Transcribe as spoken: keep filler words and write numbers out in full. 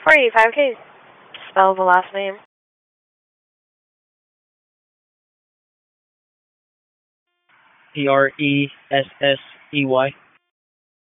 four eighty-five, can you spell the last name? P R E S S E Y.